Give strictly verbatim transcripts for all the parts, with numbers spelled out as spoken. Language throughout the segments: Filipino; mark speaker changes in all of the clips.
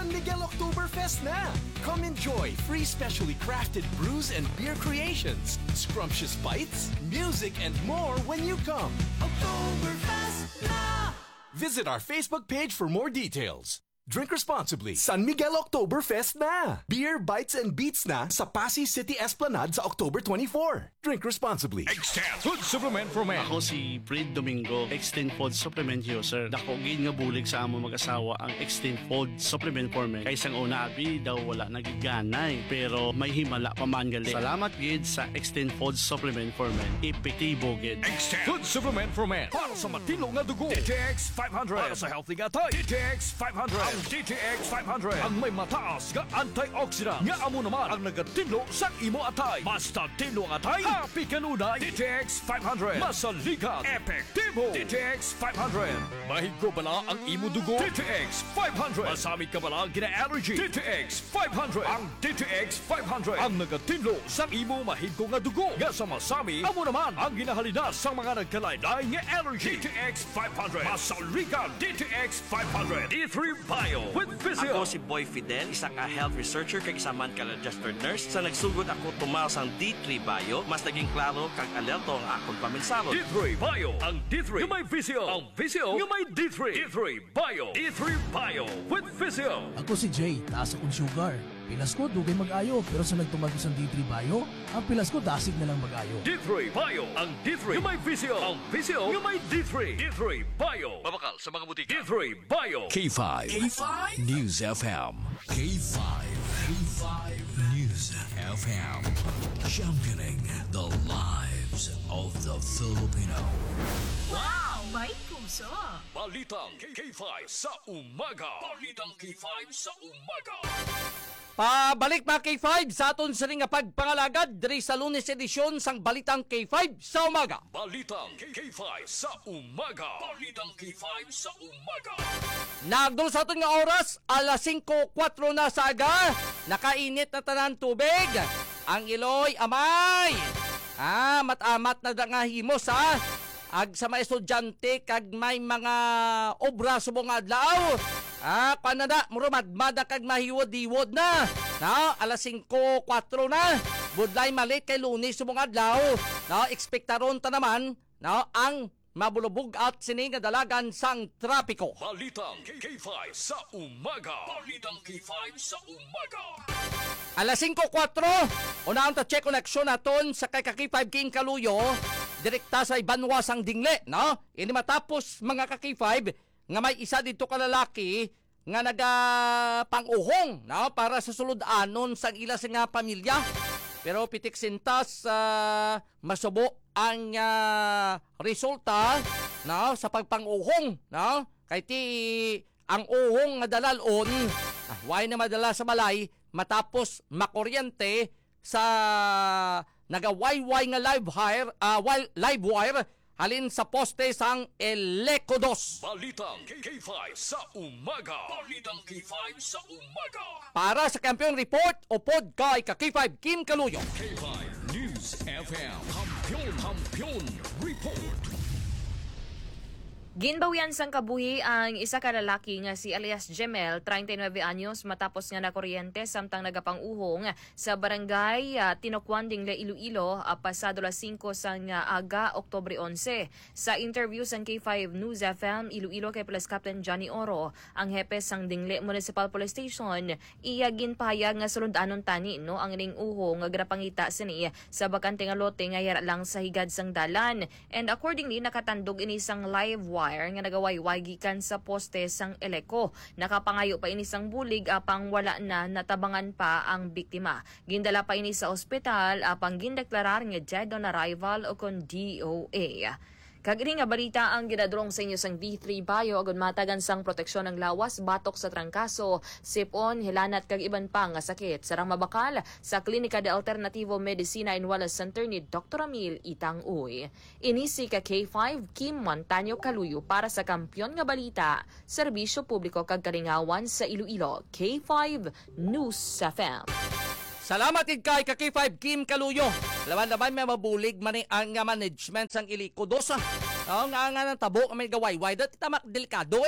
Speaker 1: San Miguel Oktoberfest na! Come enjoy free specially crafted brews and beer creations, scrumptious bites, music, and more when you come. Oktoberfest na! Visit our Facebook page for more details. Drink responsibly. San Miguel Oktoberfest na! Beer, bites, and beats na sa Pasay City Esplanade sa October twenty-fourth. Drink responsibly.
Speaker 2: Extend Food Supplement for Men.
Speaker 3: Ako si Fred Domingo, Extend Food Supplement user. Dako gid nga bulig sa among mag-asawa ang Extend Food Supplement for Men. Kay sang una abi daw wala nagiganay pero may himala pa man gali. Salamat gid sa Extend Food Supplement for Men. Epektibo gid.
Speaker 2: Extend Food Supplement for Men. Para sa matino nga dugo. D T X five hundred. Para sa healthy nga tay. D T X five hundred. Ang D T X five hundred. Ang may mataas nga antioxidant. Nga amo naman ang nagatinlo sa imo atay. Basta tinlo ang atay. Happy kanunay. D T X five hundred. Masaligan. Epektibo. D T X five hundred. Mahigko bala ang imo dugo. D T X five hundred. Masamit ka bala gina-allergy. D T X five hundred. Ang D T X five hundred. Ang nagatinlo sa imo mahigko nga dugo. Nga sa masami, amo naman ang ginahalina sa mga nagkalaylay nga allergy. D T X five hundred. Masaligan. D T X five hundred. D three Bio with Physio.
Speaker 4: Ako si Boy Fidel, isang ka health researcher kag isa man ka registered nurse. Sa nagsugod ako tumaw sang D three Bio, mas naging klaro kag alerto ang akong paminsalo.
Speaker 2: D three Bio, ang D three yung may Physio, ang Physio yung may D three. D three Bio, D three Bio with Physio.
Speaker 5: Ako si Jay, taas akong sugar. Pilas ko, dugay mag-ayo. Pero sa nagtumag sa D three Bio, ang pilas ko, dasig na lang mag-ayo.
Speaker 2: D three Bio, ang D three yung may Physio, ang Physio yung may D three. D three Bio.
Speaker 4: Babakal sa mga butika.
Speaker 2: D three Bio.
Speaker 6: K five. K five News F M. K five. K five News F M. Championing the lives of the Filipino.
Speaker 7: Wow! May puso!
Speaker 2: Balitang K five sa umaga. Balitang K five sa umaga.
Speaker 8: Pabalik mga K five sa aton sa ring nga pagpangalagad diri sa Lunes edisyon sang Balitang K five sa umaga.
Speaker 2: Balitang K five sa umaga. Balitang K five sa umaga.
Speaker 8: Nagdol sa aton nga oras, alas singko kwatro na sa aga. Nakainit na tanan tubig. Ang iloy amay. Ah, matamat na da nga himos ha. Ag sa mga estudyante kag may mga obra subong adlaw. Ah, panada, murumadmada kag mahiwod-hiwod na. Na, alas singko kwatro na. Budlay malit kay Lunes subong adlaw. Na, ekspektaron ta naman na ang mabulubog at sining dalagan sang trapiko.
Speaker 2: Balitang K five sa umaga. Balitang K five sa umaga.
Speaker 8: Alas singko kwatro, unang ta check connection naton sa kay K five King Kaluyo. Direkta sa Ibanwa sang dingle, no? Ini matapos mga ka K five nga may isa dito ka lalaki nga nagapanguhong no? Para sa sulod-anon sa ila sa nga pamilya. Pero pitik sintas uh, masubo ang uh, resulta no? Sa pagpanguhong. No? Kay ti ang uhong nga dalalon, ah, why na madala sa balay matapos makuryente sa naga-wayway nga live wire, uh, live wire halin sa poste sang Eleco dos.
Speaker 2: Balitang K five sa umaga. Balitang K five sa umaga.
Speaker 8: Para sa Kampiyon Report o pod kay ka K five Kim Kaluyo.
Speaker 6: K five News F M. Kampiyon, Kampiyon Report.
Speaker 7: Ginbawian sang kabuhi ang isa ka lalaki nga si alias Jemel, thirty-nine anyos, matapos nga nakuryente samtang nagapanguhong sa barangay uh, Tinocuan Dingle, Iloilo, uh, pasado las singko sang uh, aga, Oktubre eleven. Sa interview sang K five News F M Iloilo kay Police Captain Johnny Oro, ang hepe sang Dingle Municipal Police Station, iya ginpahayag nga sulod-anon tani no ang ning uho nga grapangita sini sa bakante nga lote nga yara lang sa higad sang dalan, and accordingly nakatandog ini sang live wire nga nagawayway gikan sa poste sang Eleco. Nakapangayo pa ini sang bulig apang wala na natabangan pa ang biktima. Gindala pa ini sa ospital apang gindeklarar nga dead on arrival o kon D O A. Kagiri nga balita ang ginadrong sa inyo sang D three Bio agud matagan sang proteksyon ng lawas, batok sa trangkaso, sipon, hilanat kag iban pa nga sakit. Sarang mabakal sa Klinika de Alternativo Medicina and Wellness Center ni Doctor Amil Itang Uy. Inisi ka K five Kim Montaño Kaluyo para sa Kampiyon nga balita, serbisyo publiko kag kalingawan sa Iloilo. K five News F M.
Speaker 8: Salamat kay ka K five Kim Kaluyo. Laban naman may mabulig man ang nga management sang Eleco dos. No, nga nga ng tabo may gawayway. Dati tamak delikado eh.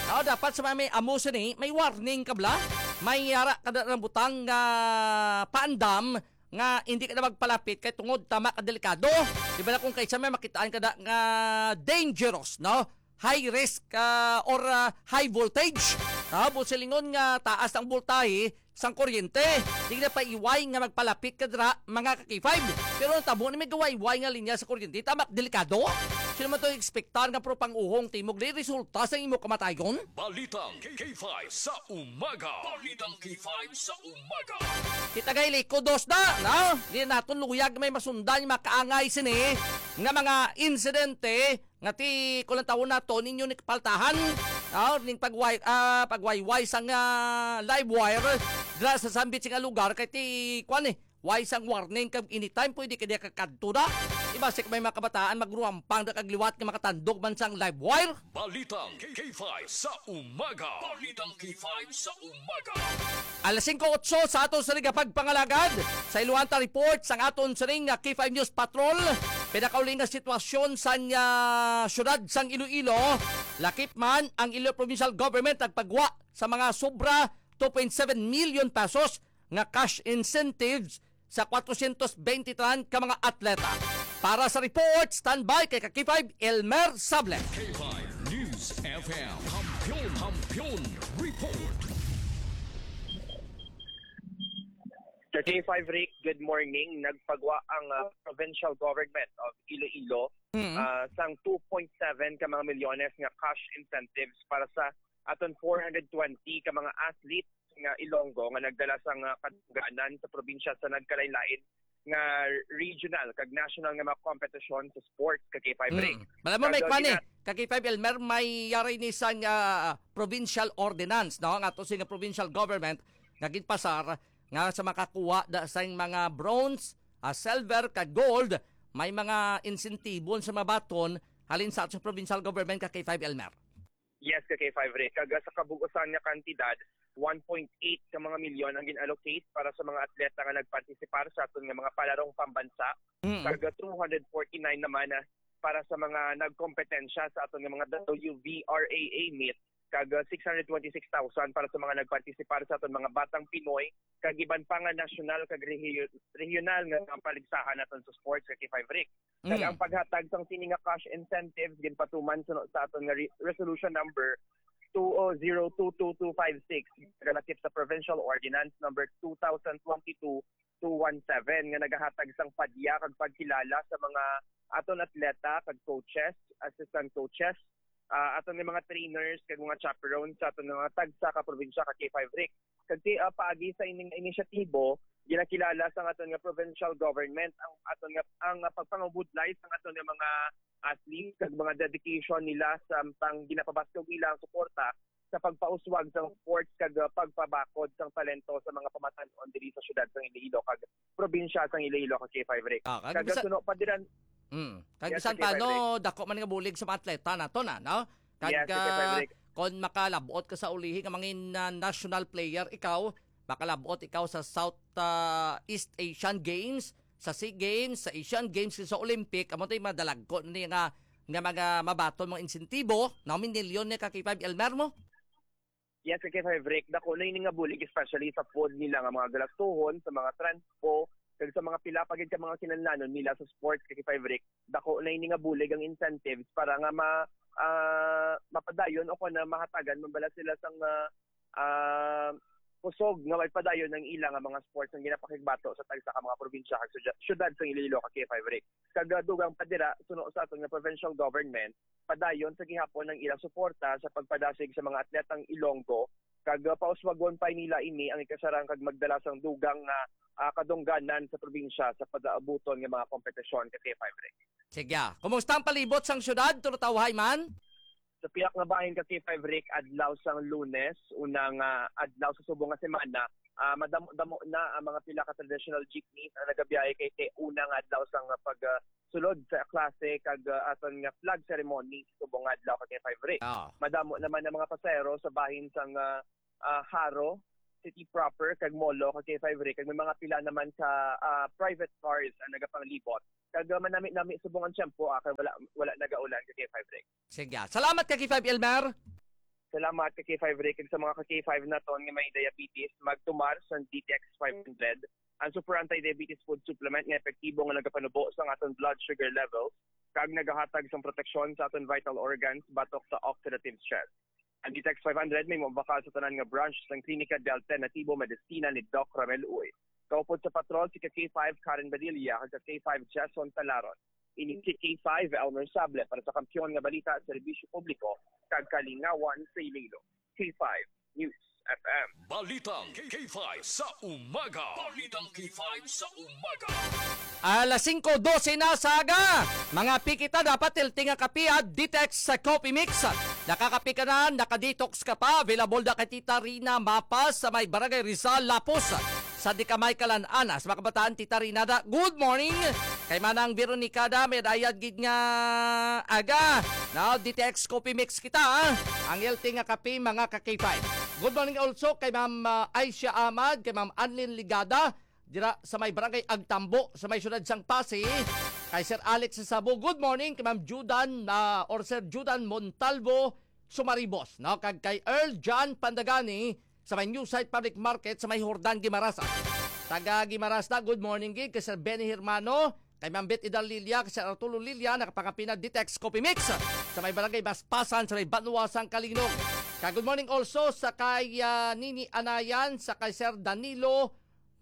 Speaker 8: No, dapat sa mga may amuso ni, may warning ka bla. May yara ka na ng butang nga paandam nga hindi ka na magpalapit kay tungod tama ka delikado. Di ba na kung kaysa may makitaan ka na nga dangerous, no? High risk uh, or uh, high voltage. No, busilingon nga taas ang voltahe sang kuryente. Di na pa iway nga magpalapit ka dra mga ka-K five. Pero ang tabo na may gawa-iway nga linya sa kuryente, tama delikado. Sino man ito ekspektar nga pro pang-uhong timog na resulta sa imo kamatayon?
Speaker 6: Balitang K five sa umaga. Balitang K five sa umaga.
Speaker 8: Kitagay likodos na, no? Di naton luyag may masundan yung makaangay sini nga mga insidente nga ti kulang taon na to ninyo ni kapaltahan. No? Ning pagway, uh, pagwayway sang uh, live wire dra sa sambit nga lugar kay ti kwan eh. Why sang warning kag anytime pwede ka diya kakadto na. Ibasik may mga kabataan magruwampang na kagliwat nga makatandog man sang live wire.
Speaker 6: Balitang K five sa umaga. Balitang K five sa umaga.
Speaker 8: Alas singko otso sa aton sa pagpangalagad. Sa Iluanta Report sang aton sa ring K five News Patrol. Pinakauling nga sitwasyon sa uh, syudad sang Iloilo. Lakip man ang Iloilo Provincial Government nagpagwa sa mga sobra two point seven million pesos nga cash incentives sa four hundred twenty-three ka mga atleta. Para sa report, standby kay K five Elmer Sable.
Speaker 6: K five News F M. Kampiyon, kampiyon, report.
Speaker 9: Sa K five Rick, good morning. Nagpagwa ang uh, provincial government of Iloilo mm-hmm. uh, sang two point seven ka mga milyones nga cash incentives para sa aton four hundred twenty ka mga athletes nga Ilonggo nga nagdala sang uh, kadungganan sa probinsya sa nagkalain-lain nga regional kag national nga mga kompetisyon sa sports ka K five Rick.
Speaker 8: Mm. Malam mo may kwan eh, ka K five Elmer may yari ni sang uh, provincial ordinance, no? Nga to sing provincial government nga ginpasar nga sa makakuha da sa mga bronze, uh, silver kag gold, may mga insentibon sa mabaton halin sa ating provincial government ka K five Elmer.
Speaker 9: Yes, ka K five Rick. Kaga sa kabugusan nga kantidad, one point eight ka mga milyon ang gin-allocate para sa mga atleta nga nagpartisipar sa aton nga mga palarong pambansa. Mm-hmm. Kaga two hundred forty-nine naman na para sa mga nagkompetensya sa aton nga mga W V R A A meet. Kaga six hundred twenty-six thousand para sa mga nagpartisipar sa aton mga batang Pinoy. Kag iban pa nga national kag regional nga paligsahan naton sa sports ka K five Rick. Kag mm-hmm. ang paghatag sang sini nga cash incentives ginpatuman sa aton nga re- resolution number two zero two two two five six relative sa provincial ordinance number two thousand twenty-two two seventeen nga nagahatag sang padya kag pagkilala sa mga aton atleta kag coaches, assistant coaches, uh, aton nga mga trainers kag mga chaperones sa aton mga tagsa ka probinsya ka K five Rick. Kag ti uh, paagi sa ining inisyatibo ginakilala sa aton nga provincial government ang aton nga ang uh, pagpangubudlay sa aton nga mga athletes kag mga dedication nila sa pang ginapabaskog nila ang suporta sa pagpauswag sa sports kag uh, pagpabakod sang talento sa mga pamatan-on diri sa syudad sang Iloilo kag probinsya sang Iloilo kag K five Rick.
Speaker 8: Ah,
Speaker 9: kag
Speaker 8: sa...
Speaker 9: suno pa diran
Speaker 8: Mm. Kag yes, bisan pa no dako man nga bulig sa mga atleta nato na, no? Kag
Speaker 9: yes, uh,
Speaker 8: kon makalabot ka sa ulihi nga mangin uh, national player ikaw, makalabot ikaw sa South uh, East Asian Games, sa SEA Games, sa Asian Games, sa Olympic, amo tay madalagko ni nga nga mga mabaton mga insentibo, na milyon ni ka K five Elmer mo.
Speaker 9: Yes, ka K five Rick, dako na ini nga bulig especially sa food nila nga mga galastuhon, sa mga transpo, kag sa mga pila pagid ka mga kinahanglanon nila sa sports ka K five Rick, dako na ini nga bulig ang incentives para nga ma uh, mapadayon o kuna mahatagan mabala sila sang uh, uh, kusog nga may padayon ng ilang nga mga sports nga ginapakigbato sa tagsa ka mga probinsya kag syudad sa Iloilo ka K five Rick. Kag dugang padira suno sa aton nga provincial government padayon sa gihapon ng ilang suporta sa pagpadasig sa mga atletang Ilonggo kag uh, pauswagon pa nila ini ang ikasarang kag magdala sang dugang nga uh, kadungganan sa probinsya sa pag-aabuton ng mga kompetisyon ka K five Rick.
Speaker 8: Sige. Kumusta ang palibot sang syudad turutawhay man?
Speaker 9: Sa piyak nga bahin ka K five Rick adlaw sang Lunes unang uh, adlaw sa subong nga semana uh, madamo-damo na ang mga pila ka traditional jeepneys ang nagabiyahe kay te unang adlaw sang uh, pag uh, sulod sa klase kag uh, aton nga flag ceremony sa subong adlaw ka K five Rick. Oh. Madamo naman ang mga pasahero sa bahin sang uh, uh, Haro City proper kag Molo kag K five Rick kag may mga pila naman sa uh, private cars ang nagapanglibot kag uh, manami-nami subong ang tiyempo ah, kag wala wala nagaulan kag K five Rick.
Speaker 8: Sige. Salamat kag K five Elmer.
Speaker 9: Salamat ka K five Rick sa mga ka K five na ton nga may diabetes magtumar sa D T X five hundred. Ang super anti-diabetes food supplement nga epektibo nga nagapanubo sa aton blood sugar levels kag nagahatag sa proteksyon sa aton vital organs batok sa oxidative stress. Ang D T X five hundred may mabakal sa tanan nga branch sa Klinika de Alternativo Medicina ni Doc Ramel Uy. Kaupod sa patrol si ka K five Karen Badilla kag ka K five Jason Talaron. Ini si K five Elmer Sable para sa kampiyon nga balita at serbisyo publiko kag kalingawan sa Iloilo. K five News F M.
Speaker 6: Balitang K five sa umaga. Balitang K five sa umaga.
Speaker 8: Alas singko dose na sa aga. Mga pikita dapat tilting nga kape at Ditex sa coffee mix. Nakakapi ka na, nakadetox ka pa. Available na kay Tita Rina Mapas sa may Barangay Rizal, Lapos. Sa di kamay kalan-anas, mga kabataan, Tita Rina da. Good morning! Kay Manang Veronica da, may dayad gid nga aga. Now, D T X coffee mix kita, ha? Ang healthy nga kape, mga ka K five. Good morning also kay Ma'am uh, Aisha Ahmad, kay Ma'am Anlin Ligada, dira sa may Barangay Agtambo, sa may syudad sang Pasig. Kay Sir Alex Sabo, good morning kay Ma'am Judan uh, or Sir Judan Montalvo Sumaribos, no? Kag kay Earl John Pandagani sa may New Site Public Market sa may Hordan Gimarasa. Taga Gimarasa, good morning gig kay Sir Benny Hermano, kay Ma'am Beth Idal Lilia, kay Sir Arturo Lilia, nakapangapina Ditex Coffee Mix sa may Barangay Baspasan sa may Banwasang Kalinog. Kay good morning also sa kay uh, Nini Anayan, sa kay Sir Danilo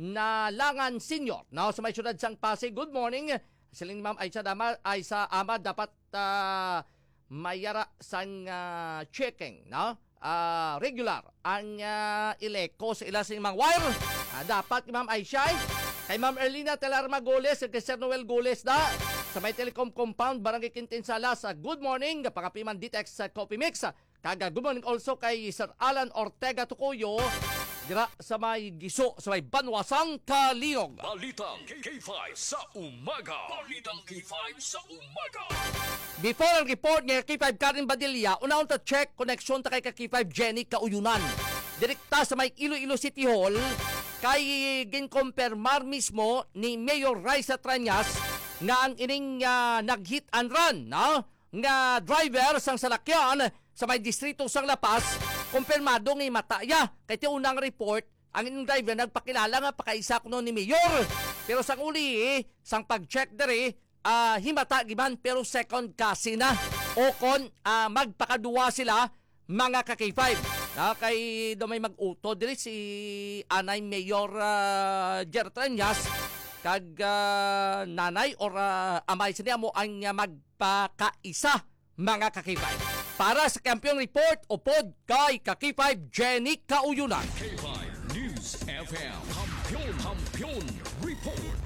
Speaker 8: na Langan Senior, no? Sa may syudad sang Pasig, good morning. Siling Ma'am Aisha Dama, Aisha Ahmad dapat uh, mayara sang uh, checking, no? Uh, regular ang uh, ileko sa ila sing mga wire. Uh, dapat Ma'am Aisha, kay Ma'am Erlina Telarma Goles, kay Sir Noel Goles da sa may Telecom Compound, Barangay Quintinsalas. Uh, good morning, kapangapiman Ditex sa Coffee Mix. Kaga good morning also kay Sir Alan Ortega Tukuyo dira sa may Giso, sa may Banwasang Kaliog.
Speaker 6: Balitang K five sa umaga. Balitang K five sa umaga.
Speaker 8: Before ang report ng K five Karen Badilla, una ta check connection ta kay K five Jenny Kauyunan. Direkta sa may Iloilo City Hall, kay ginkompermar mismo ni Mayor Raisa Trañas nga ang ining uh, nag-hit and run, no? Nga driver sang salakyan sa may distrito sang Lapas, kumpirmado ng mataya. Kaya ti unang report, ang inyong driver nagpakilala nga pakaisa kuno ni Mayor. Pero sang uli, eh, sang pag-check dere, uh, himata giman pero second kasi na. O kon uh, magpakaduwa sila mga ka K five. Na kay do may mag-uto diri si Anay Mayor uh, Gertranyas kag uh, nanay or uh, amay siya mo ang uh, magpakaisa mga ka K five. Para sa Kampiyon Report o pod kay ka K five Jenny Kauyunan.
Speaker 6: K five News F M. Kampiyon, Kampiyon Report.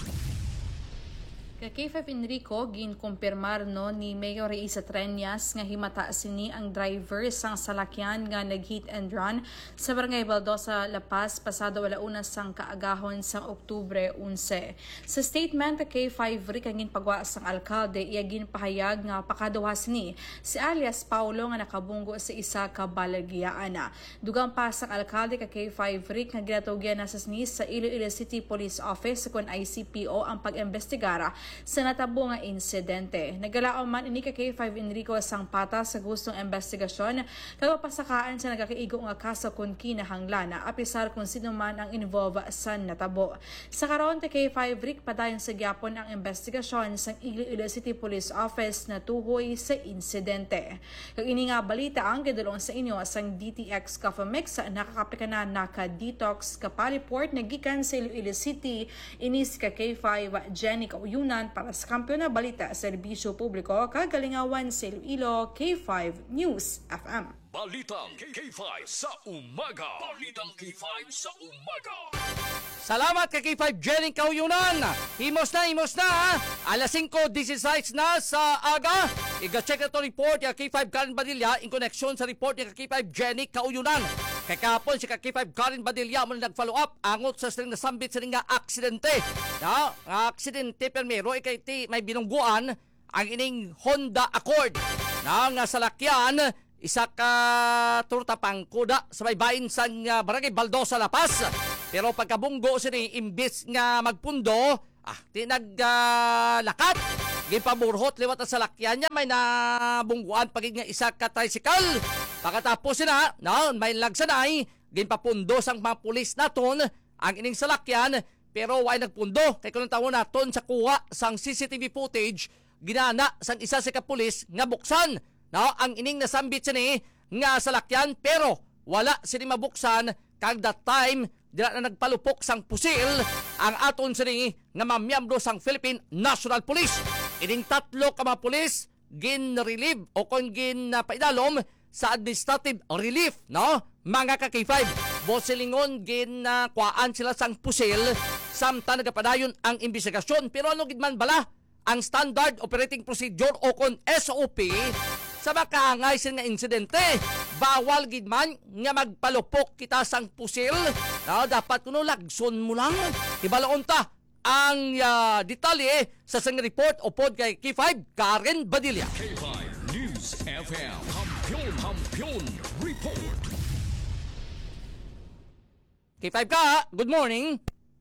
Speaker 10: Ka K five Enrico ginkumpirmar no ni Mayor Raisa Trañas nga himata sini ang driver sang salakyan nga nag-hit and run sa Barangay Baldosa, La Paz pasado alauna sang kaagahon sang Oktubre eleven. Sa statement ka K five Rick ang ginpagwa sang alkalde iya ginpahayag nga pakaduha sini si alias Paulo nga nakabunggo sa isa ka balagyaana. Dugang pa sang alkalde ka K five Rick nga ginatugyan na sa sini sa Iloilo City Police Office kun I C P O ang pag-imbestigara sa natabo nga insidente. Nagalaom man ini ka K five Enrico sang pata sa gustong investigasyon kagapasakaan sa nagakaigo nga kaso kun kinahanglan na apisar kung sino man ang involved sa natabo. Sa karon ta K five Rick padayon sa gyapon ang investigasyon sang Iloilo City Police Office na tuhoy sa insidente. Kag ini nga balita ang gidulong sa inyo sang D T X Coffee Mix nakakapikana naka-detox kapaliport nagikan sa Iloilo City inis ka K five Jenny Kauyunan para sa Kampiyon na Balita sa Serbisyo Publiko kagalingawan sa Iloilo. K five News F M.
Speaker 6: Balitang K five sa umaga. Balitang K five sa umaga.
Speaker 8: Salamat kay K five Jenny Kauyunan. Himos na, himos na ha. Alas singko dieciséis na sa aga. Iga-check na to report yung K five Karen Badilla in connection sa report yung K five Jenny Kauyunan. Kay kahapon si K five Karen Badilla mo nag-follow up angot sa string na sambit sa nga aksidente. No? Aksidente permero ikay ti may binungguan ang ining Honda Accord. Na nga salakyan isa ka turtapang kuda sa may bain sa uh, Barangay Baldosa, La Paz. Pero pagkabunggo sini imbis nga magpundo, ah, ti naggalakat. Uh, gipaburhot liwat ang salakyan niya, may nabungguan pagig nga isa ka tricycle. Pagkatapos sina, no, may lagsanay, ginpapundo sang mga pulis naton ang ining salakyan, pero way nagpundo kay kunong tawo naton sa kuha sang C C T V footage ginana sang isa sa kapulis nga buksan, no, ang ining nasambit sini nga salakyan, pero wala sini mabuksan kag that time dila na nagpalupok sang pusil ang aton sini nga mamiyembro sang Philippine National Police. Ining tatlo ka mga pulis gin-relieve o kung gin-paidalom sa administrative relief, no? Mga ka K five. Bosilingon gin-kuaan sila sang pusil samtang nagapadayon ang investigasyon. Pero ano gidman bala ang standard operating procedure o kung S O P sa makaangay sin nga insidente? Bawal gidman nga magpalupok kita sang pusil. No, dapat kuno lagson mo lang. Ibalaon ta ang uh, detalye sa sang report o pod kay K five Karen Badilla.
Speaker 6: K five News F M. Hampion, Hampion Report.
Speaker 8: K five ka, good morning.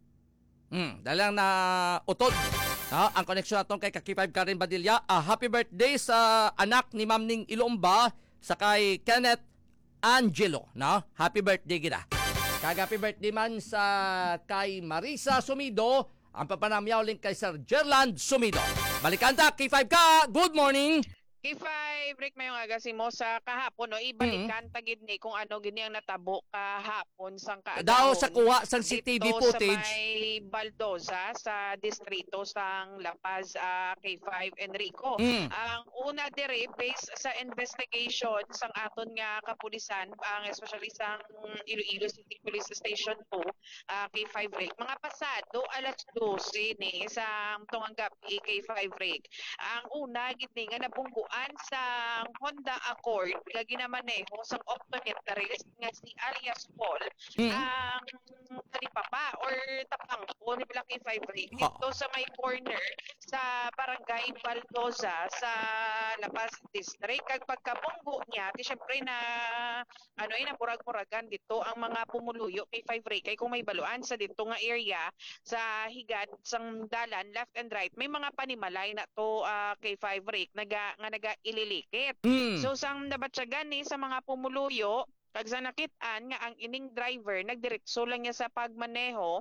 Speaker 8: Hmm, dalang na utod. Ha, ang koneksyon naton kay K five Karen Badilla. Uh, happy birthday sa anak ni Ma'am Ning Ilomba sa kay Kenneth Angelo, no? Happy birthday gida. Kag happy birthday man sa kay Marisa Sumido, ang papanamyaw link kay Sir Gerland Sumido. Balikan ta, K five ka, good morning.
Speaker 11: K five, break mayong agasi mo sa kahapon, no? Ibalikan mm-hmm. tagid ni kung ano gini ang natabo kahapon sang kaadahon.
Speaker 8: Daw sa kuha sang C C T V footage.
Speaker 11: Sa may Baldoza sa distrito sang La Paz, uh, K five Enrico. Mm. Ang una dire based sa investigation sang aton nga kapulisan, ang especially sang Iloilo City Police Station two, uh, K five break. Mga pasado alas dose ni sa tungang gabi K five break. Ang una gid nga nabunggo sa Honda Accord nga ginamaneho sa optometrist nga si alias Paul mm. ang talipapa or tapang po ni Black K five dito sa may corner sa Barangay Baldoza sa La Paz District. Kag pagkabunggo niya, di syempre na ano ina murag-muragan dito ang mga pumuluyo K five kay kung may baluan sa dito nga area sa higad sang dalan left and right may mga panimalay na to uh, K five naga nga naga ililikit. Mm. So sang nabatsagan ni sa mga pumuluyo kag sa nakit-an nga ang ining driver nagdiretso lang niya sa pagmaneho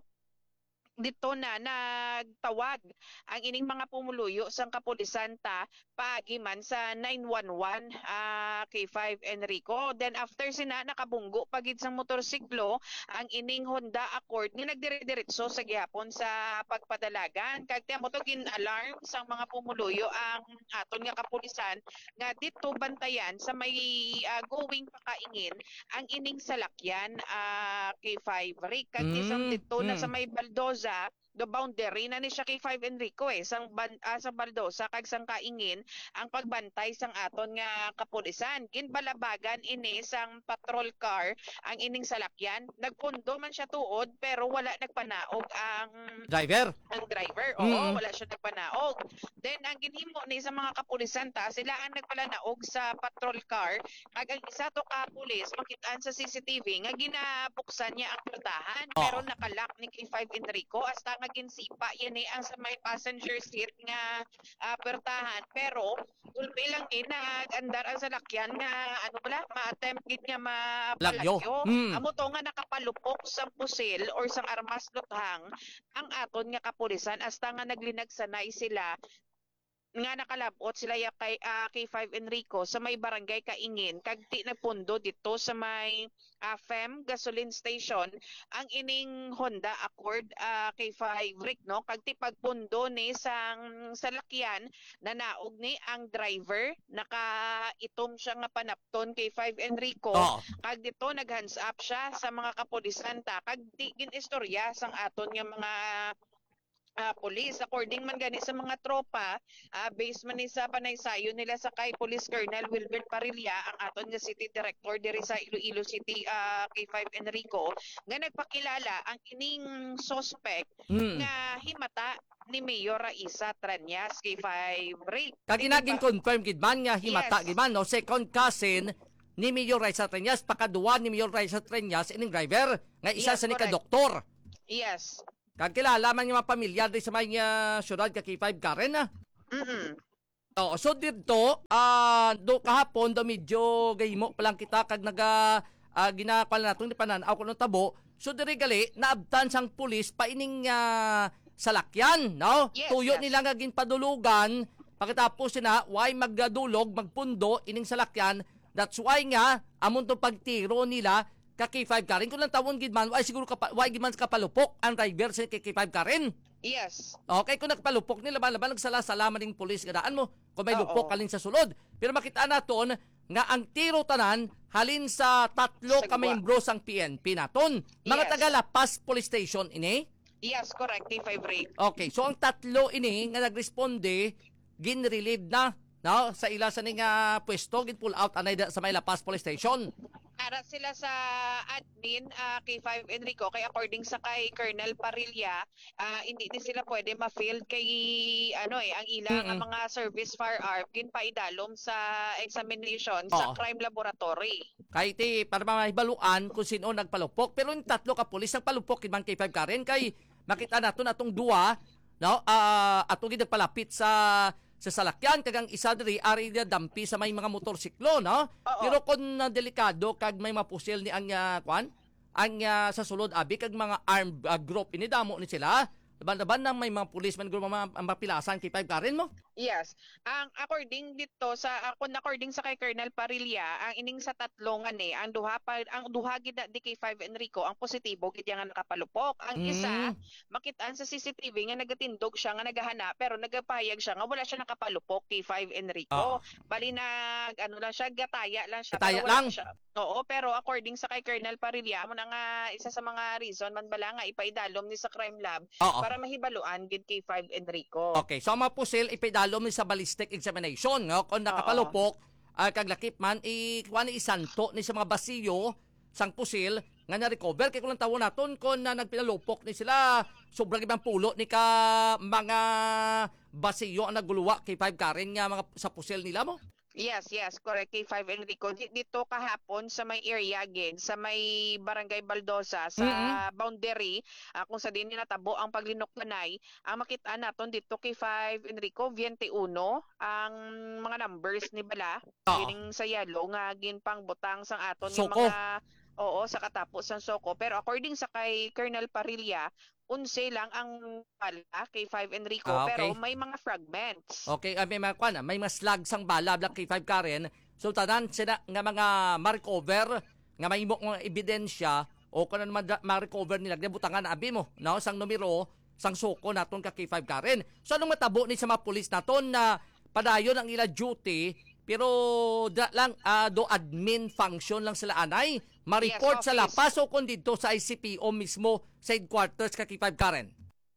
Speaker 11: dito na nagtawag ang ining mga pumuluyo sang kapulisan ta paagiman sa nine one one uh, K five Enrico. Then after sina nakabunggo pagid sang motorsiklo ang ining Honda Accord nga nagdire-diretso sa gihapon sa pagpadalagan. Kag tiamo to gin-alarm sang mga pumuluyo ang aton nga kapulisan nga dito bantayan sa may uh, going pakaingin ang ining salakyan uh, K five Rick. Kag mm, isang dito mm. na sa may Baldoza the boundary na ni siya K five Enrico eh sang ban, uh, sa Baldoza kag sang kaingin ang pagbantay sang aton nga kapulisan. Ginbalabagan ini sang patrol car ang ining salakyan. Nagpundo man siya tuod pero wala nagpanaog ang
Speaker 8: driver.
Speaker 11: Ang driver. Oo, mm-hmm. wala siya nagpanaog. Then ang ginhimo ni sa mga kapulisan ta sila ang nagpalanaog sa patrol car kag ang isa to ka pulis makit-an sa C C T V nga ginabuksan niya ang portahan oh. pero nakalock ni K five Enrico hasta nga ginsipa yan eh ang sa may passenger seat nga uh, pertahan pero ulpi lang eh nag-andar ang salakyan nga ano pala ma-attempt gid nga mapalagyo mm. amo to nga nakapalupok sa pusil or sang armas luthang ang aton nga kapulisan hasta nga naglinag sanay sila nga nakalabot sila ya kay uh, K five Enrico sa may barangay Kaingin kag ti nagpundo dito sa may uh, F E M gasoline station ang ining Honda Accord uh, K five Rick no kag ti pagpundo ni sang salakyan nanaog ni ang driver nakaitom siya nga panapton K five Enrico oh. kag dito nag hands up siya sa mga kapulisan ta kag ti ginistorya sang aton nga mga Uh, police according man gani sa mga tropa uh, based man ni sa panaysayo nila sa kay Police Colonel Wilbert Parilla ang aton nga City Director diri sa Iloilo City uh, K five Enrico nga nagpakilala ang ining suspect mm. nga himata ni Mayor Raisa Tranyas K five Rick.
Speaker 8: Kag ginaging confirm gid man nga himata yes. gid man no second cousin ni Mayor Raisa Tranyas pakaduwa ni Mayor Raisa Tranyas ining driver nga isa yes, sa ni ka doktor.
Speaker 11: Yes.
Speaker 8: Kag kilala man yung mga pamilya di sa may uh, syudad ka K five Karen ah.
Speaker 11: Mm-mm.
Speaker 8: Oo, so dito, ah do kahapon do medyo gaymo pa lang kita kag naga uh, ginapal naton ni pananaw ko ng tabo. So diri gali naabtan sang pulis pa ining uh, salakyan, no?
Speaker 11: Yes,
Speaker 8: Tuyo
Speaker 11: yes.
Speaker 8: nila nga ginpadulugan, pagkatapos sina why magdulog, magpundo ining salakyan. That's why nga amon to pagtiro nila ka K five Karen kun lang tawon gid man why siguro ka why gid man kapalupok ang driver sa K five Karen.
Speaker 11: Yes.
Speaker 8: Okay, kung nagpalupok nila, laban-laban nagsala-salaman ng pulis, gadaan mo, kung may
Speaker 11: Oo.
Speaker 8: lupok kalin sa sulod. Pero makita naton nga ang tiro tanan, halin sa tatlo
Speaker 11: Sagwa.
Speaker 8: kamembros ang P N P naton. Mga
Speaker 11: Yes.
Speaker 8: taga La Paz Police Station, ini?
Speaker 11: Yes, correct. K five rate.
Speaker 8: Okay, so ang tatlo ini nga nagresponde, gin-relieve na, no? Sa ila sa ning uh, pwesto, gin-pull out anay da- sa may La Paz Police Station.
Speaker 11: Para sila sa admin, ah, K five Enrico, kay according sa kay Colonel Parilla, ah, hindi din sila pwede ma-field kay ano eh, ang ilang
Speaker 8: Mm-mm.
Speaker 11: mga service firearm ginpaidalom sa examination sa
Speaker 8: Oo.
Speaker 11: crime laboratory.
Speaker 8: Kay ti para mahibaluan kung sino nagpalupok. Pero yung tatlo ka pulis nagpalupok kid man K five Karen kay makita naton atong duwa, no? Ah, atong gid nagpalapit sa sa salakyan kagang isa diri ari na dampi sa may mga motorsiklo, no?
Speaker 11: Oo.
Speaker 8: Pero kung uh, delikado kag may mapusil ni ang uh, kwan, ang uh, sa sulod abi kag mga armed uh, group ini damo ni sila. Laban-laban nang may mga policeman group mga mapilasan K five Karen mo.
Speaker 11: Yes. Ang according dito sa ako according sa kay Colonel Parilla, ang ining sa tatlongan eh, ang duha pa ang duha gid na di K five Enrico, ang positibo gid nga nakapalupok. Ang
Speaker 8: Mm.
Speaker 11: isa makitaan sa C C T V nga nagatindog siya nga nagahana pero nagapayag siya nga wala siya nakapalupok K five Enrico.
Speaker 8: Oo.
Speaker 11: Bali nag ano lang siya, gataya lang siya.
Speaker 8: Gataya
Speaker 11: pero wala
Speaker 8: lang?
Speaker 11: Siya. Oo, pero according sa kay Colonel Parilla, mo na nga isa sa mga reason man bala nga ipaidalom ni sa crime lab
Speaker 8: Oo.
Speaker 11: para mahibaluan gid K five Enrico.
Speaker 8: Okay, so ang mga pusil ipidalom ni sa ballistic examination, no? Kung nakapalupok, uh, kag lakip man ikuan ni isanto ni sa mga basiyo sang pusil nga na-recover kay kung lang tawo naton kon na nagpinalupok ni sila sobrang ibang pulo ni ka mga basiyo ang naguluwa kay five Karen nga mga sa pusil nila mo.
Speaker 11: Yes, yes, correct. K five Enrico. Di- Dito kahapon sa may area again, sa may Barangay Baldosa, sa
Speaker 8: Mm-mm.
Speaker 11: boundary, ah, kung sa din natabo ang paglinoklanay, ang makita naton dito K five Enrico, twenty-one, ang mga numbers ni Bala,
Speaker 8: Oo.
Speaker 11: gining sa yellow, nga ginpang butang sang aton yung
Speaker 8: Soko.
Speaker 11: mga, oo, sa katapos ng Soko. Pero according sa kay Colonel Parilla, unse lang ang pala K five Enrico,
Speaker 8: Ah, okay.
Speaker 11: pero may mga fragments.
Speaker 8: Okay, uh, may mga kwan, may mga slag sang bala black K five Karen. So tanan sila nga mga ma-recover nga may mo mga ebidensya o kung ano naman da- ma-recover nila butangan abi mo, no? Sang numero sang suko naton ka K five Karen. So anong matabo ni sa mga pulis naton na padayon ang ila duty pero da lang ah, do admin function lang sila anay ma-report
Speaker 11: Yes,
Speaker 8: sa
Speaker 11: office.
Speaker 8: lapas o kung dito sa I C P O mismo sa headquarters ka K five Karen.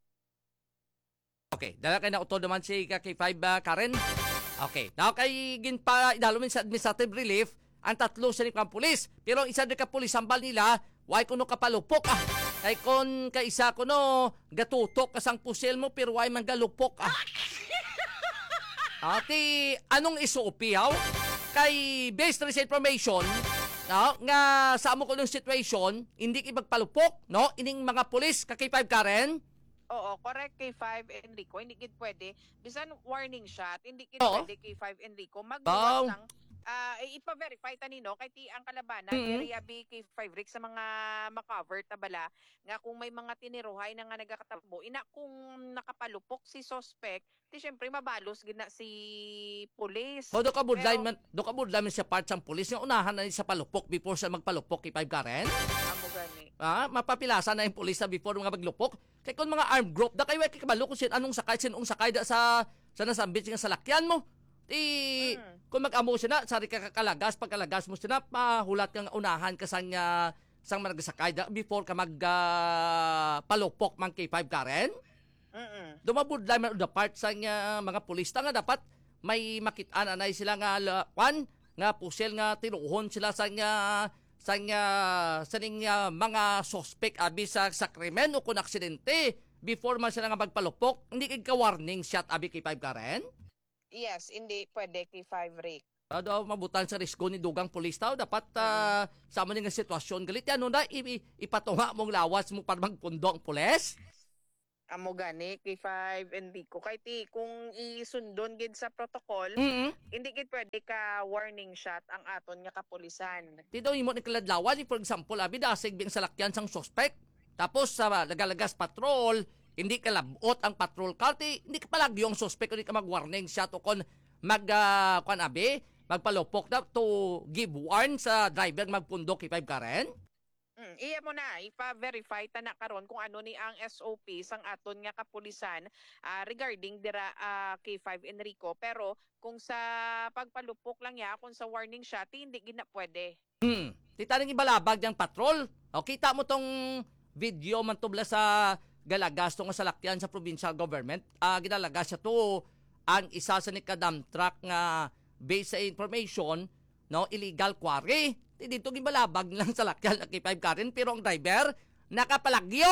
Speaker 8: Okay, dala kay na uto naman si K five uh, Karen. Okay, now kay gin pa idalomin sa administrative relief ang tatlo sa nikang pulis. Pero ang isa di ka pulis sambal nila, why kuno kapalupok ah. Kay kon kay isa kuno gatutok kasang pusil mo pero why man galupok ah. Ati anong isuupihaw? Kay based on this information, no, nga sa amo ko ng situation, hindi ipagpalupok, no? Ining mga pulis ka K five Karen.
Speaker 11: Oo, correct K five Enrico. Hindi gid pwede. Bisan warning shot, hindi gid
Speaker 8: Oo.
Speaker 11: pwede K five Enrico.
Speaker 8: Wow.
Speaker 11: Magbuwas ng ah ipa-verify tanino kay ti ang kalabanan
Speaker 8: Mhm.
Speaker 11: area B K five Rick sa mga makover tabala nga kung may mga tiniruhay na nga nagakatabo ina kung nakapalupok si suspect ti syempre mabalos gid na si pulis.
Speaker 8: O do ka budlay
Speaker 11: Pero-
Speaker 8: man, do ka budlay man sa part sang pulis nga unahan na ni sa palupok before sa magpalupok K five Karen.
Speaker 11: Amo gani.
Speaker 8: Ah, mapapilasan na yung pulis na before mga maglupok. Kay kung mga armed group, da kayo kay kabalo kung sin anong sakay, sinong sakay da sa sa nasambit nga salakyan mo. Ti
Speaker 11: Mm.
Speaker 8: kung mag-amo siya na, sari ka kakalagas, pagkalagas mo siya na, pahulat kang unahan ka sang uh, sang malagasakay da before ka mag uh, palupok mang K five Karen.
Speaker 11: Mm.
Speaker 8: Dumabudlay man the part sang uh, mga pulis ta nga dapat may makitaan anay sila nga la- kwan nga pusil nga tinuhon sila sang uh, sang uh, saning uh, mga suspect abi sa sa krimen o kung aksidente before man sila nga magpalupok. Hindi kay ka-warning shot abi K five Karen.
Speaker 11: Yes, hindi pwede K five Rick.
Speaker 8: Daw mabutan sa risko ni dugang pulis tao dapat uh, sa man nga sitwasyon galit yan no na i- i- ipatunga mong lawas mo para magpundo ang pulis.
Speaker 11: Amo gani K five Enrico kay ti kung isundon gid sa protocol
Speaker 8: Mm-hmm.
Speaker 11: hindi gid pwede ka warning shot ang aton nga kapulisan.
Speaker 8: Ti daw imo ni kaladlawan, for example, abi dasig bing salakyan sang suspect. Tapos sa nagalagas patrol, hindi ka labot ang patrol car, ti hindi ka palagyo ang suspect, hindi ka mag-warning shot o kon mag uh, kon abi magpalupok na to give warn sa driver magpundok K five ka rin.
Speaker 11: Mm, iya mo na ipa-verify ta na karon kung ano ni ang S O P sang aton nga kapulisan ah, regarding dira ah, K five Enrico, pero kung sa pagpalupok lang ya kung sa warning shot hindi gid na pwede.
Speaker 8: Hmm, tita ning ibalabag ng patrol. O kita mo tong video man tubla sa galagas tong salakyan sa provincial government. Ah, ginalagas siya to ang isa sa ni kadam truck nga based sa information, no, illegal quarry. Dito gibalabag lang sa lakyan ng K five ka rin, pero ang driver nakapalagyo.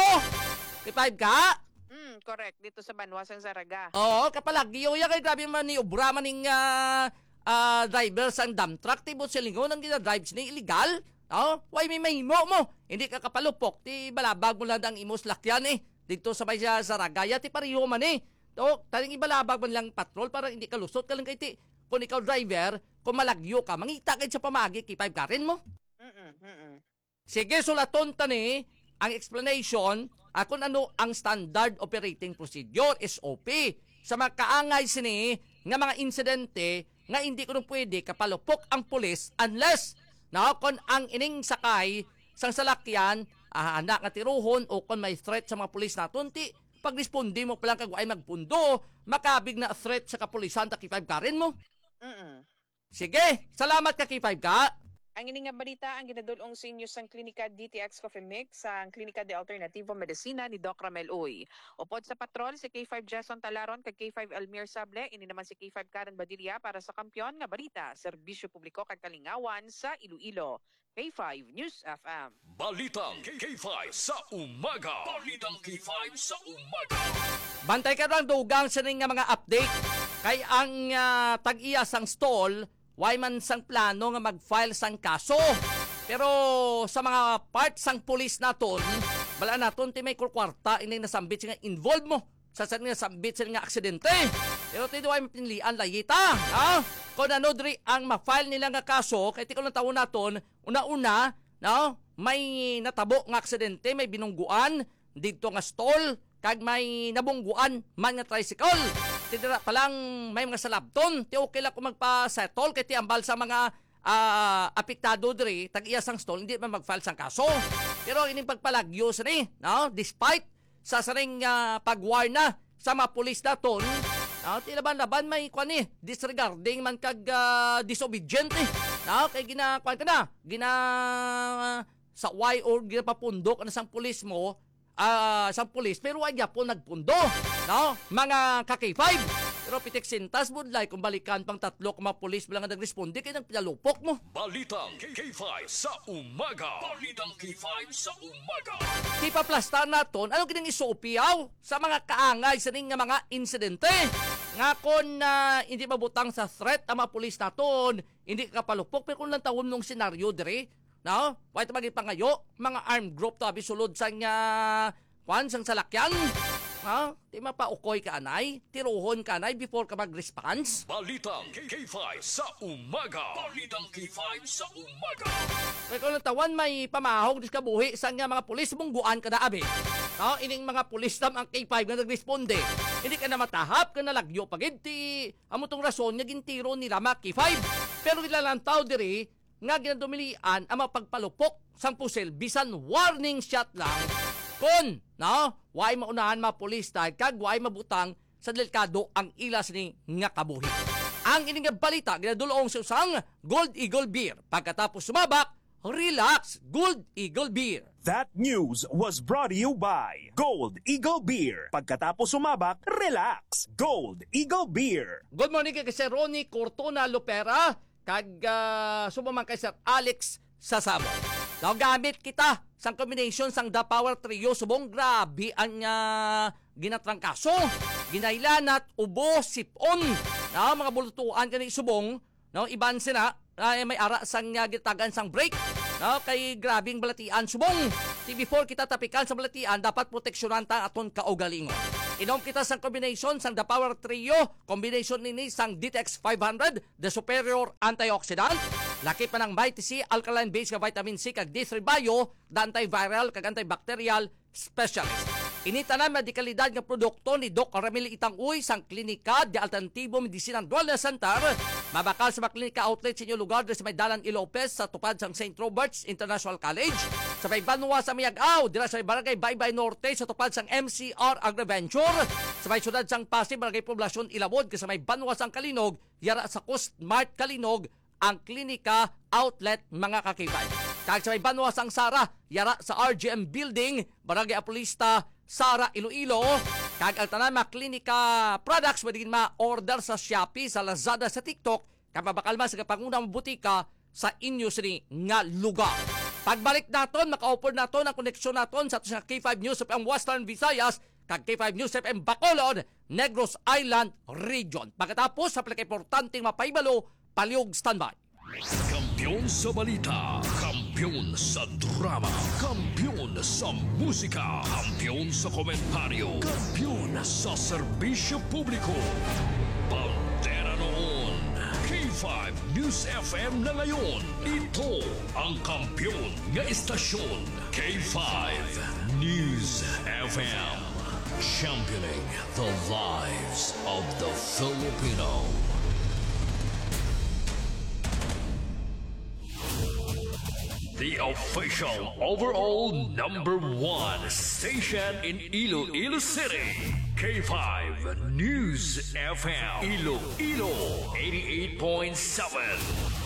Speaker 8: K five ka?
Speaker 11: Mm, correct. Dito sa Banwas ang Saraga.
Speaker 8: Oo, kapalagyo. Ya kay grabe man ni obra man ning uh, uh, driver sang dump truck. Tibot silingon ang gina-drive ni illegal. Oh, why may mahimo mo? Hindi ka kapalupok. Ti balabag mo lang ang imos lakyan eh. Dito sa may sa Saragaya, ti pariho man eh. To, taling ibalabag man lang patrol para hindi ka lusot ka lang kay ti. Kung ikaw driver, kung malagyo ka, mangita kayo sa pamagi, K five ka rin mo.
Speaker 11: Mm-mm, mm-mm.
Speaker 8: Sige, sulaton ta ni ang explanation at kung ano ang Standard Operating Procedure, S O P. Sa mga kaangay sini nga mga insidente nga hindi ko nung pwede kapalupok ang pulis unless na kung ang ining sakay sang salakyan, ah, anak nga tiruhon o kung may threat sa mga pulis naton, ti pag-respondi mo palang kag ay magpundo, makabig na threat sa kapulisan ta K five ka rin mo.
Speaker 11: Mm-mm.
Speaker 8: Sige, salamat ka K five ka.
Speaker 11: Ang ini nga balita ang ginadulong sa inyo sang Klinika D T X Coffee Mix sa Klinika de Alternativo Medicina ni Doc Ramel Uy. Upod sa patrol si K five Jason Talaron kag K five Elmir Sable, ini naman si K five Karen Badilla para sa kampiyon nga balita, serbisyo publiko kag kalingawan sa Iloilo. K five News F M.
Speaker 2: Balitang K five sa umaga. Balitang K five sa umaga.
Speaker 8: Bantay ka lang dugang sa ning nga mga update kay ang uh, tag-iya sang stall why man sang plano nga mag-file sang kaso. Pero sa mga part sang pulis naton, bala naton ti may kwarta ining nasambit nga involved mo sa sa nga sambit sa nga aksidente. Pero ti duay mapinlian layita, ha? Kung ano diri ang ma-file nila nga kaso kay ti ko lang taon naton, una-una, no, may natabo nga aksidente, may binungguan dito nga stall kag may nabungguan man nga tricycle. Tidira palang may mga salabton, ti okay lang kung magpa-settle kay ti ambal sa mga uh, apektado diri tag-iya sang stall, hindi man mag-file sang kaso. Pero ining pagpalagyo sa ni, no, despite sa saring uh, pagwarna sa mga pulis naton, no, ti laban-laban may kwan ni disregarding man kag uh, disobedient eh. No, kay gina kwan ka na, gina uh, sa why or ginapapundok ano sang pulis mo, ah, uh, sang pulis, pero wala po nagpundo, no? Mga ka-K five. Pero pitik sintas budlay kung balikan pang tatlo kung mga pulis bilang nagresponde kay nang pinalupok mo.
Speaker 2: Balitang K five sa umaga. Balitang K five sa umaga.
Speaker 8: Ipaplastar naton ano kinang isuupiyaw sa mga kaangay sa ning nga mga insidente. Nga kon uh, hindi mabutang sa threat ang mga pulis naton, hindi kapalupok pero kung lang tawon nung senaryo dire, no? Why ito maging pangayo, mga armed group to abisulod sa nga kwan sang salakyan. Ha? Di mapaukoy ka anay, tiruhon ka anay before ka mag-response.
Speaker 2: Balitang K five sa umaga. Balitang K five sa umaga.
Speaker 8: Kaya kung natawan may pamahog dis kabuhi sa nga mga pulis mungguan ka na abi. No? Ining mga pulis tam ang K five nga nagresponde. Hindi ka na matahap ka na lagyo pagiti. Amo tong rason nga gintiro nila mga K five. Pero nilalantaw diri nga ginadumilian ang mapagpalupok sang pusel bisan warning shot lang. Kun, no? Why maunahan mga pulis dahil kag why mabutang sa delikado ang ilas ni nga kabuhi. Ang ining balita ginadulong sa usang Gold Eagle Beer. Pagkatapos sumabak, relax, Gold Eagle Beer.
Speaker 12: That news was brought to you by Gold Eagle Beer. Pagkatapos sumabak, relax, Gold Eagle Beer.
Speaker 8: Good morning kay Sir Ronnie Cortona Lopera kag uh, sumamang kay Sir Alex Sasamo. Now, gamit kita sang combination sang The Power Trio subong grabe ang uh, ginatrangkaso, ginailanat, ubo, sipon. No, mga bulutuan kani subong, no, iban sina uh, may ara sang uh, gitagan sang break. No, kay grabing balatian subong. Ti before kita tapikan sa balatian, dapat proteksyonan ta aton kaugalingon. Inom kita sang combination sang The Power Trio, combination nini sang D T X five hundred, the superior antioxidant. Laki pa ng vitamin C, alkaline-based ka vitamin C, kag D three Bio, the antiviral, kag antibacterial specialist. Inita na medikalidad nga produkto ni Doc Ramil Itanguy sang Klinika de Alternativo Medicina Wellness Center. Mabakal sa mga klinika outlet sa inyong lugar sa may Dalan Ilopez sa tupad sang Saint Roberts International College. Sa may Banwa sa Miag-Aw, dira sa may Barangay Baybay Norte sa tupad sang M C R Agriventure. Sa may syudad sang Pasig, Barangay Poblasyon Ilawod, sa may Banwa sang Kalinog, yara sa Coast Mart Kalinog, ang klinika outlet mga kakibay. Kag sa may Banwa sang Sara, yara sa R G M Building, Barangay Apolista, Sara, Iloilo. Kag ang tanan mga klinika products pwede ma-order sa Shopee, sa Lazada, sa TikTok. Kag mabakal man sa kapangunang butika sa inyo sini nga lugar. Pagbalik naton, maka-offer naton ang koneksyon naton sa K five News F M Western Visayas kag K five News F M Bacolod, Negros Island Region. Pagkatapos sa pinaka-importanteng mapaibalo, palihog standby.
Speaker 6: Kampiyon sa balita, kampiyon sa drama, kampiyon sa musika, kampiyon sa komentaryo, kampiyon sa serbisyo publiko. Pantera noon, K five News F M na ngayon. Ito ang kampiyon nga istasyon, K five News F M. Championing the lives of the Filipino. The official overall number one station in Iloilo City. K five News F M. Iloilo eighty-eight point seven.